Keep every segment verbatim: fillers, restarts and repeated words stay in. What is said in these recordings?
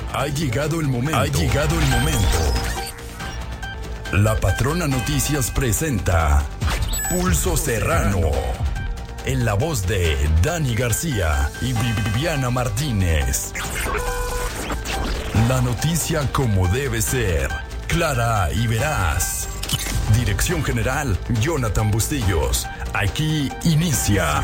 Ha llegado el momento. Ha llegado el momento. La Patrona Noticias presenta Pulso Serrano. En la voz de Dani García y Viviana Martínez. La noticia como debe ser. Clara y veraz. Dirección General, Jonathan Bustillos. Aquí inicia.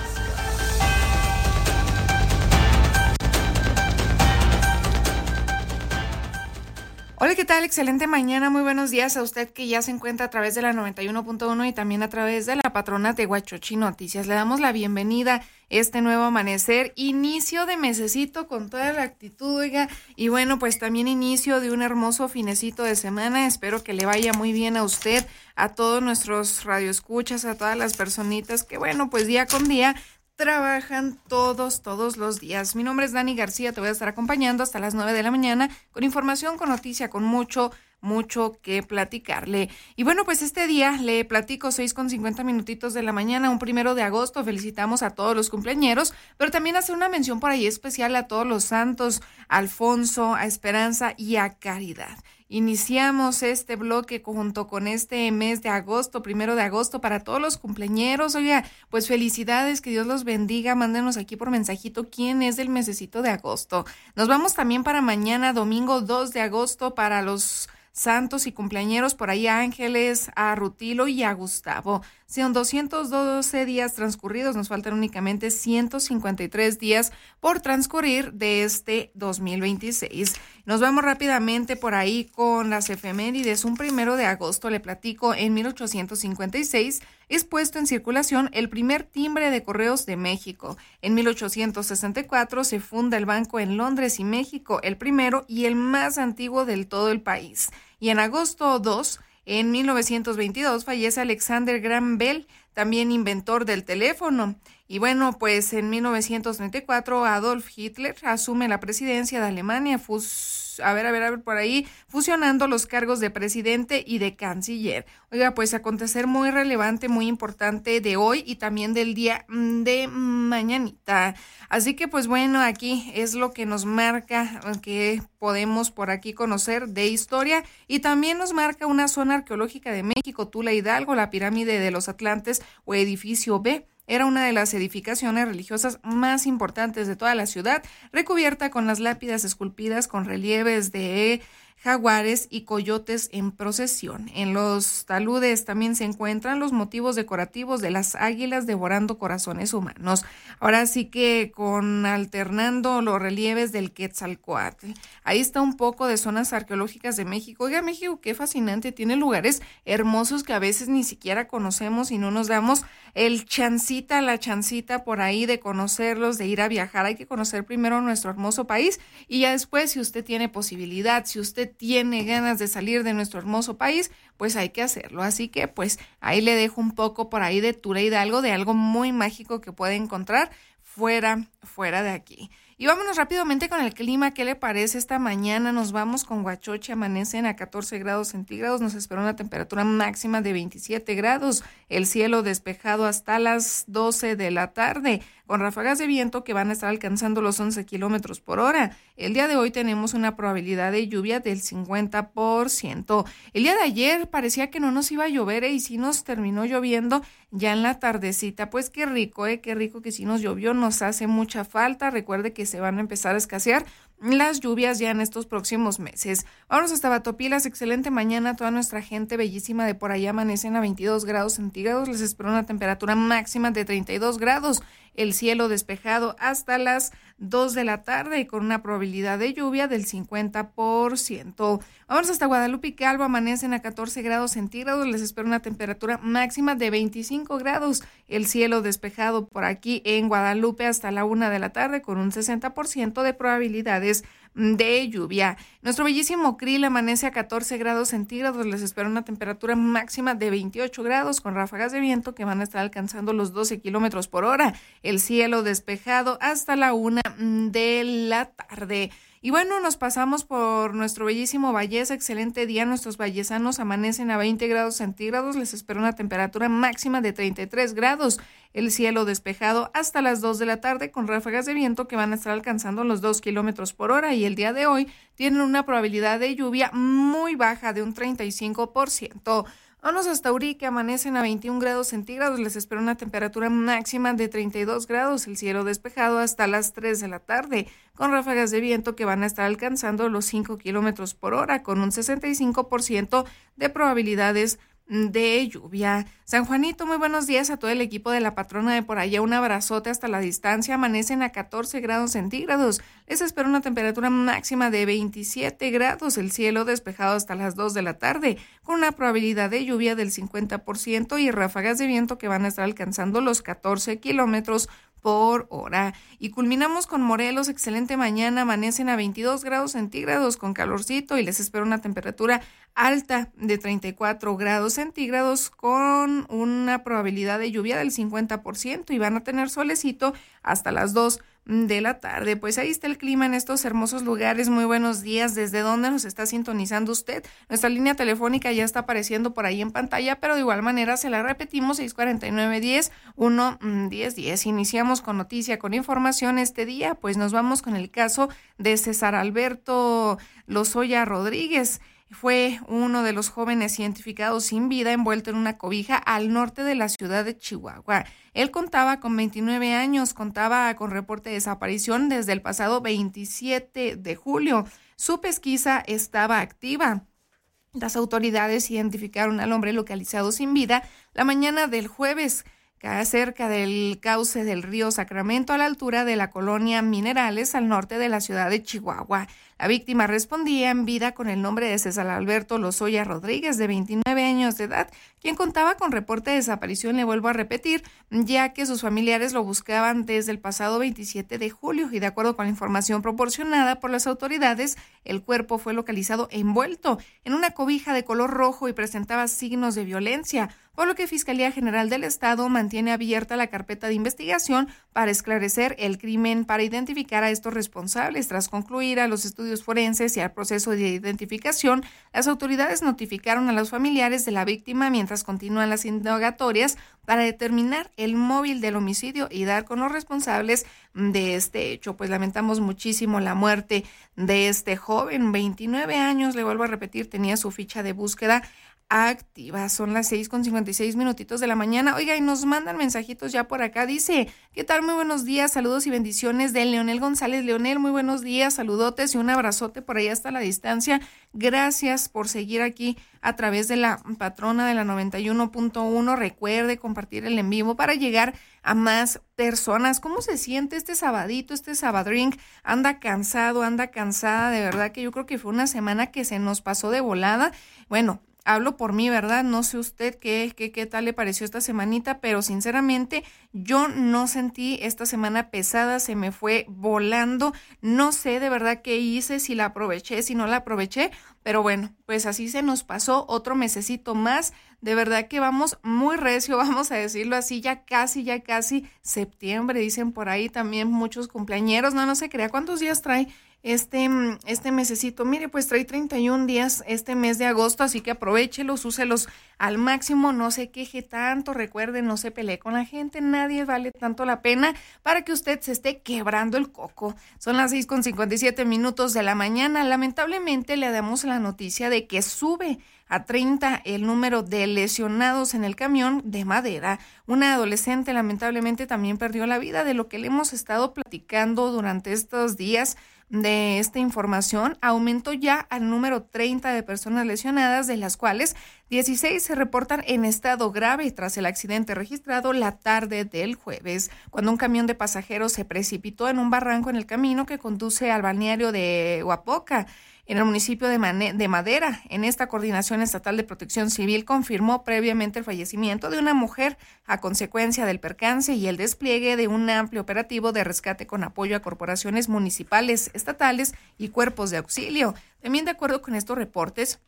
Hola, ¿qué tal? Excelente mañana, muy buenos días a usted que ya se encuentra a través de la noventa y uno punto uno y también a través de la Patrona de Huachochi Noticias. Le damos la bienvenida a este nuevo amanecer, inicio de mesecito con toda la actitud, oiga, y bueno, pues también inicio de un hermoso finecito de semana. Espero que le vaya muy bien a usted, a todos nuestros radioescuchas, a todas las personitas que bueno, pues día con día trabajan todos, todos los días. Mi nombre es Dani García, te voy a estar acompañando hasta las nueve de la mañana con información, con noticia, con mucho, mucho que platicarle. Y bueno, pues este día le platico seis con cincuenta minutitos de la mañana, un primero de agosto. Felicitamos a todos los cumpleañeros, pero también hacer una mención por ahí especial a todos los santos, a Alfonso, a Esperanza y a Caridad. Iniciamos este bloque junto con este mes de agosto, primero de agosto, para todos los cumpleañeros. Oiga, pues felicidades, que Dios los bendiga. Mándenos aquí por mensajito quién es del mesecito de agosto. Nos vamos también para mañana, domingo dos de agosto, para los santos y cumpleañeros, por ahí a Ángeles, a Rutilo y a Gustavo. Son doscientos doce días transcurridos, nos faltan únicamente ciento cincuenta y tres días por transcurrir de este dos mil veintiséis. Nos vamos rápidamente por ahí con las efemérides. Un primero de agosto, le platico, en mil ochocientos cincuenta y seis es puesto en circulación el primer timbre de correos de México. En mil ochocientos sesenta y cuatro se funda el Banco en Londres y México, el primero y el más antiguo del todo el país. Y en agosto dos, en mil novecientos veintidós, fallece Alexander Graham Bell, también inventor del teléfono. Y bueno, pues en mil novecientos treinta y cuatro Adolf Hitler asume la presidencia de Alemania, fus- a ver, a ver, a ver por ahí, fusionando los cargos de presidente y de canciller. Oiga, pues acontecer muy relevante, muy importante de hoy y también del día de mañanita. Así que pues bueno, aquí es lo que nos marca, que podemos por aquí conocer de historia, y también nos marca una zona arqueológica de México, Tula Hidalgo, la pirámide de los Atlantes o edificio B. Era una de las edificaciones religiosas más importantes de toda la ciudad, recubierta con las lápidas esculpidas con relieves de jaguares y coyotes en procesión. En los taludes también se encuentran los motivos decorativos de las águilas devorando corazones humanos. Ahora sí que con alternando los relieves del Quetzalcóatl. Ahí está un poco de zonas arqueológicas de México. Oiga, México, qué fascinante, tiene lugares hermosos que a veces ni siquiera conocemos y no nos damos el chancita, la chancita por ahí de conocerlos, de ir a viajar. Hay que conocer primero nuestro hermoso país y ya después, si usted tiene posibilidad, si usted tiene ganas de salir de nuestro hermoso país, pues hay que hacerlo. Así que pues ahí le dejo un poco por ahí de Tula Hidalgo, de algo muy mágico que puede encontrar fuera, fuera de aquí. Y vámonos rápidamente con el clima. ¿Qué le parece esta mañana? Nos vamos con Huachochi, amanecen a catorce grados centígrados, nos espera una temperatura máxima de veintisiete grados, el cielo despejado hasta las doce de la tarde, con ráfagas de viento que van a estar alcanzando los once kilómetros por hora. El día de hoy tenemos una probabilidad de lluvia del cincuenta por ciento. El día de ayer parecía que no nos iba a llover, ¿eh? Y sí nos terminó lloviendo ya en la tardecita. Pues qué rico, ¿eh? Qué rico que sí nos llovió, nos hace mucha falta. Recuerde que se van a empezar a escasear las lluvias ya en estos próximos meses. Vámonos hasta Batopilas, excelente mañana, toda nuestra gente bellísima de por allá amanecen a veintidós grados centígrados, les espero una temperatura máxima de treinta y dos grados, el cielo despejado hasta las dos de la tarde y con una probabilidad de lluvia del cincuenta por ciento. Vámonos hasta Guadalupe y Calvo, amanecen a catorce grados centígrados, les espero una temperatura máxima de veinticinco grados, el cielo despejado por aquí en Guadalupe hasta la una de la tarde con un sesenta por ciento de probabilidades de lluvia. Nuestro bellísimo Krill amanece a catorce grados centígrados, les espera una temperatura máxima de veintiocho grados con ráfagas de viento que van a estar alcanzando los doce kilómetros por hora, el cielo despejado hasta la una de la tarde. Y bueno, nos pasamos por nuestro bellísimo Vallés, excelente día, nuestros vallesanos amanecen a veinte grados centígrados, les espera una temperatura máxima de treinta y tres grados, el cielo despejado hasta las dos de la tarde con ráfagas de viento que van a estar alcanzando los dos kilómetros por hora y el día de hoy tienen una probabilidad de lluvia muy baja de un treinta y cinco por ciento. Vamos hasta Uri, que amanecen a veintiún grados centígrados, les espera una temperatura máxima de treinta y dos grados, el cielo despejado hasta las tres de la tarde, con ráfagas de viento que van a estar alcanzando los cinco kilómetros por hora, con un sesenta y cinco por ciento de probabilidades de lluvia. San Juanito, muy buenos días a todo el equipo de la patrona de por allá, un abrazote hasta la distancia, amanecen a catorce grados centígrados, les espera una temperatura máxima de veintisiete grados, el cielo despejado hasta las dos de la tarde, con una probabilidad de lluvia del cincuenta por ciento y ráfagas de viento que van a estar alcanzando los catorce kilómetros por hora. Y culminamos con Morelos, excelente mañana, amanecen a veintidós grados centígrados con calorcito y les espera una temperatura alta de treinta y cuatro grados centígrados con una probabilidad de lluvia del cincuenta por ciento y van a tener solecito hasta las dos de la tarde. Pues ahí está el clima en estos hermosos lugares. Muy buenos días. ¿Desde dónde nos está sintonizando usted? Nuestra línea telefónica ya está apareciendo por ahí en pantalla, pero de igual manera se la repetimos, seis cuatro nueve, diez, uno, diez, diez. Iniciamos con noticia, con información este día, pues nos vamos con el caso de César Alberto Lozoya Rodríguez. Fue uno de los jóvenes identificados sin vida envuelto en una cobija al norte de la ciudad de Chihuahua. Él contaba con veintinueve años, contaba con reporte de desaparición desde el pasado veintisiete de julio. Su pesquisa estaba activa. Las autoridades identificaron al hombre localizado sin vida la mañana del jueves, cerca del cauce del río Sacramento, a la altura de la colonia Minerales, al norte de la ciudad de Chihuahua. La víctima respondía en vida con el nombre de César Alberto Lozoya Rodríguez, de veintinueve años de edad, quien contaba con reporte de desaparición, le vuelvo a repetir, ya que sus familiares lo buscaban desde el pasado veintisiete de julio y de acuerdo con la información proporcionada por las autoridades, el cuerpo fue localizado envuelto en una cobija de color rojo y presentaba signos de violencia, por lo que Fiscalía General del Estado mantiene abierta la carpeta de investigación para esclarecer el crimen, para identificar a estos responsables. Tras concluir a los estudios forenses y al proceso de identificación, las autoridades notificaron a los familiares de la víctima mientras continúan las indagatorias para determinar el móvil del homicidio y dar con los responsables de este hecho. Pues lamentamos muchísimo la muerte de este joven, veintinueve años, le vuelvo a repetir, tenía su ficha de búsqueda activa. Son las seis con cincuenta y seis minutitos de la mañana. Oiga, y nos mandan mensajitos ya por acá. Dice, ¿qué tal? Muy buenos días, saludos y bendiciones de Leonel González. Leonel, muy buenos días, saludotes y un abrazote por ahí hasta la distancia. Gracias por seguir aquí a través de la patrona de la noventa y uno punto uno. Recuerde compartir el en vivo para llegar a más personas. ¿Cómo se siente este sabadito, este sabadrink? Anda cansado, anda cansada. De verdad que yo creo que fue una semana que se nos pasó de volada. Bueno, hablo por mí, ¿verdad? No sé usted qué, qué, qué tal le pareció esta semanita, pero sinceramente yo no sentí esta semana pesada, se me fue volando. No sé de verdad qué hice, si la aproveché, si no la aproveché, pero bueno, pues así se nos pasó otro mesecito más. De verdad que vamos muy recio, vamos a decirlo así, ya casi, ya casi septiembre, dicen por ahí también muchos cumpleañeros. No, no se crea, ¿cuántos días trae este, este mesecito? Mire, pues trae treinta y un días este mes de agosto, así que aprovéchelos, úselos al máximo, no se queje tanto, recuerden, no se pelee con la gente, nadie vale tanto la pena para que usted se esté quebrando el coco. Son las seis con cincuenta y siete minutos de la mañana. Lamentablemente le damos la noticia de que sube a treinta el número de lesionados en el camión de madera. Una adolescente lamentablemente también perdió la vida. De lo que le hemos estado platicando durante estos días de esta información, aumentó ya al número treinta de personas lesionadas, de las cuales dieciséis se reportan en estado grave tras el accidente registrado la tarde del jueves, cuando un camión de pasajeros se precipitó en un barranco en el camino que conduce al balneario de Huapoca, en el municipio de, Mane- de Madera. En esta Coordinación Estatal de Protección Civil confirmó previamente el fallecimiento de una mujer a consecuencia del percance y el despliegue de un amplio operativo de rescate con apoyo a corporaciones municipales, estatales y cuerpos de auxilio. También, de acuerdo con estos reportes,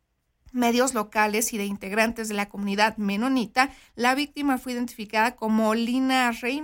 medios locales y de integrantes de la comunidad menonita, la víctima fue identificada como Lina Reimer,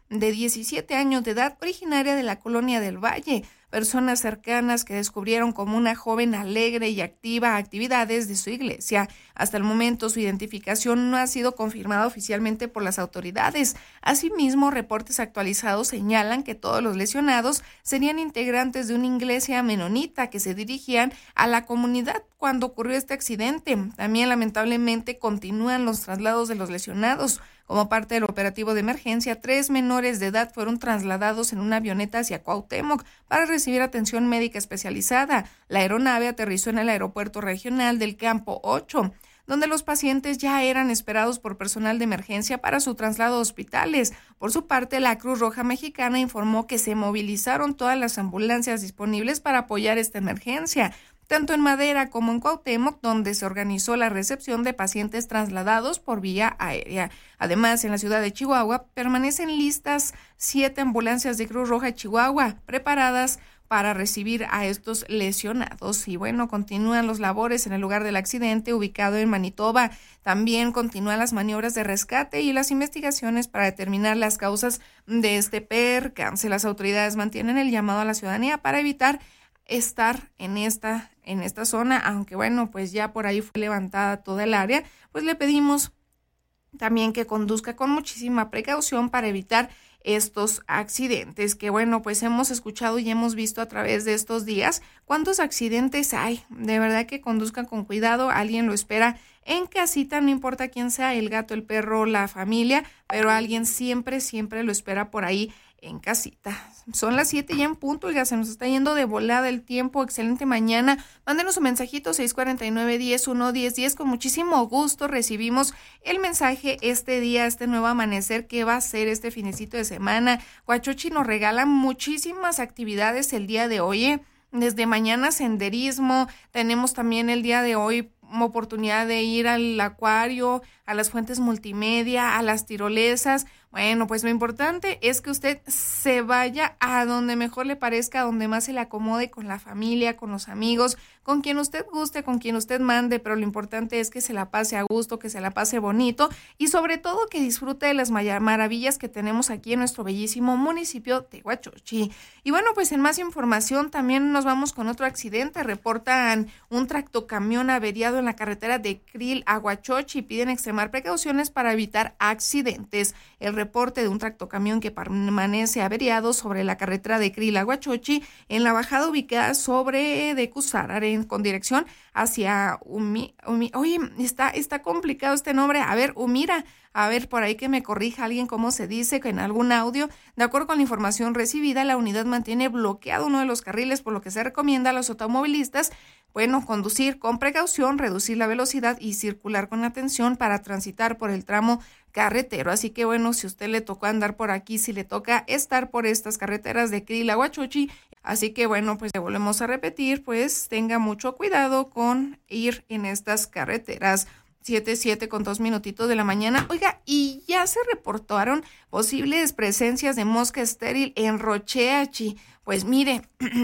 de diecisiete años de edad, originaria de la Colonia del Valle. Personas cercanas que descubrieron como una joven alegre y activa actividades de su iglesia. Hasta el momento su identificación no ha sido confirmada oficialmente por las autoridades. Asimismo, reportes actualizados señalan que todos los lesionados serían integrantes de una iglesia menonita que se dirigían a la comunidad cuando ocurrió este accidente. También lamentablemente continúan los traslados de los lesionados. Como parte del operativo de emergencia, tres menores de edad fueron trasladados en una avioneta hacia Cuauhtémoc para recibir atención médica especializada. La aeronave aterrizó en el aeropuerto regional del Campo ocho, donde los pacientes ya eran esperados por personal de emergencia para su traslado a hospitales. Por su parte, la Cruz Roja Mexicana informó que se movilizaron todas las ambulancias disponibles para apoyar esta emergencia, tanto en Madera como en Cuauhtémoc, donde se organizó la recepción de pacientes trasladados por vía aérea. Además, en la ciudad de Chihuahua permanecen listas siete ambulancias de Cruz Roja Chihuahua, preparadas para recibir a estos lesionados. Y bueno, continúan los labores en el lugar del accidente ubicado en Manitoba. También continúan las maniobras de rescate y las investigaciones para determinar las causas de este percance. Las autoridades mantienen el llamado a la ciudadanía para evitar estar en esta, en esta zona, aunque bueno, pues ya por ahí fue levantada toda el área. Pues le pedimos también que conduzca con muchísima precaución para evitar estos accidentes, que bueno, pues hemos escuchado y hemos visto a través de estos días cuántos accidentes hay. De verdad que conduzcan con cuidado, alguien lo espera en casita, no importa quién sea, el gato, el perro, la familia, pero alguien siempre, siempre lo espera por ahí en casita. Son las siete ya en punto, ya se nos está yendo de volada el tiempo. Excelente mañana. Mándenos un mensajito seis cuatro nueve, diez, uno, diez, diez. Con muchísimo gusto recibimos el mensaje este día, este nuevo amanecer que va a ser este finecito de semana. Huachochi nos regala muchísimas actividades el día de hoy, ¿eh? Desde mañana senderismo, tenemos también el día de hoy oportunidad de ir al acuario, a las fuentes multimedia, a las tirolesas. Bueno, pues lo importante es que usted se vaya a donde mejor le parezca, a donde más se le acomode, con la familia, con los amigos, con quien usted guste, con quien usted mande, pero lo importante es que se la pase a gusto, que se la pase bonito y sobre todo que disfrute de las maravillas que tenemos aquí en nuestro bellísimo municipio de Huachochi. Y bueno, pues en más información también nos vamos con otro accidente. Reportan un tractocamión averiado en la carretera de Krill a Huachochi y piden extremar precauciones para evitar accidentes. El reporte de un tractocamión que permanece averiado sobre la carretera de Krill a Huachochi en la bajada ubicada sobre de Cusararen con dirección hacia Umi, Umi. Oye, está, está complicado este nombre. A ver, Umira. A ver, por ahí que me corrija alguien cómo se dice en algún audio. De acuerdo con la información recibida, la unidad mantiene bloqueado uno de los carriles, por lo que se recomienda a los automovilistas, bueno, conducir con precaución, reducir la velocidad y circular con atención para transitar por el tramo carretero. Así que bueno, si usted le tocó andar por aquí, si le toca estar por estas carreteras de Krill a Huachochi, así que bueno, pues le volvemos a repetir, pues tenga mucho cuidado con ir en estas carreteras. siete, siete con dos minutitos de la mañana. Oiga, y ya se reportaron posibles presencias de mosca estéril en Rocheachi. Pues mire,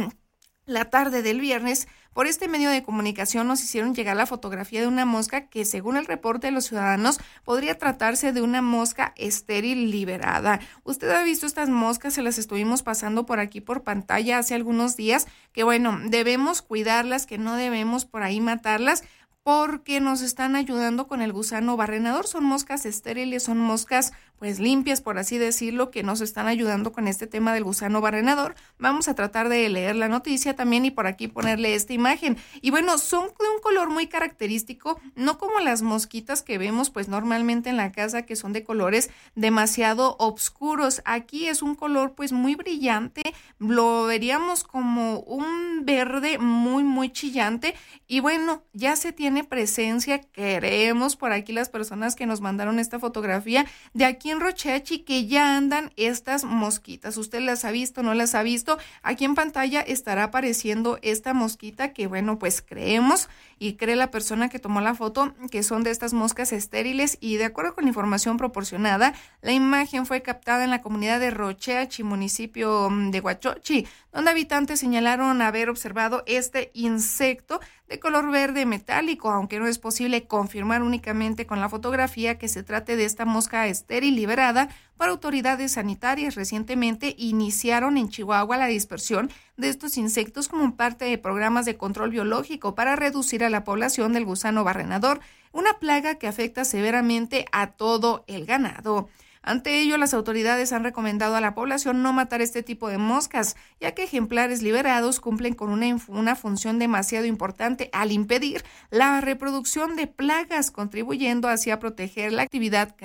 la tarde del viernes, por este medio de comunicación nos hicieron llegar la fotografía de una mosca que, según el reporte de los ciudadanos, podría tratarse de una mosca estéril liberada. Usted ha visto estas moscas, se las estuvimos pasando por aquí por pantalla hace algunos días, que bueno, debemos cuidarlas, que no debemos por ahí matarlas, porque nos están ayudando con el gusano barrenador. Son moscas estériles, son moscas pues limpias, por así decirlo, que nos están ayudando con este tema del gusano barrenador. Vamos a tratar de leer la noticia también y por aquí ponerle esta imagen. Y bueno, son de un color muy característico, no como las mosquitas que vemos pues normalmente en la casa, que son de colores demasiado oscuros. Aquí es un color pues muy brillante, lo veríamos como un verde muy muy chillante. Y bueno, ya se tiene presencia, queremos por aquí las personas que nos mandaron esta fotografía de aquí en Rocheachi, que ya andan estas mosquitas. ¿Usted las ha visto, no las ha visto? Aquí en pantalla estará apareciendo esta mosquita que bueno, pues creemos y cree la persona que tomó la foto que son de estas moscas estériles, y de acuerdo con la información proporcionada, la imagen fue captada en la comunidad de Rocheachi, municipio de Huachochi, donde habitantes señalaron haber observado este insecto de color verde metálico, aunque no es posible confirmar únicamente con la fotografía que se trate de esta mosca estéril liberada por autoridades sanitarias. Recientemente iniciaron en Chihuahua la dispersión de estos insectos como parte de programas de control biológico para reducir a la población del gusano barrenador, una plaga que afecta severamente a todo el ganado. Ante ello, las autoridades han recomendado a la población no matar este tipo de moscas, ya que ejemplares liberados cumplen con una, una función demasiado importante al impedir la reproducción de plagas, contribuyendo así a proteger la actividad